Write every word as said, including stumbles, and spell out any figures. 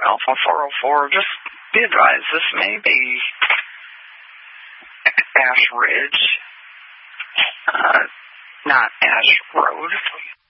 Alpha four oh four, just be advised, this may be Ash Ridge, uh, not Ash Road.